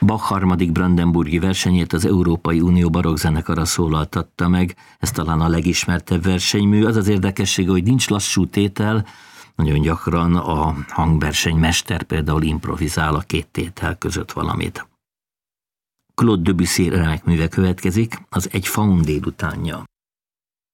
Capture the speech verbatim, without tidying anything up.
Bach harmadik brandenburgi versenyét az Európai Unió barokkzenekara szólaltatta meg, ez talán a legismertebb versenymű. Az az érdekessége, hogy nincs lassú tétel, nagyon gyakran a hangversenymester például improvizál a két tétel között valamit. Claude Debussy remek műve következik, az Egy faun délutánja.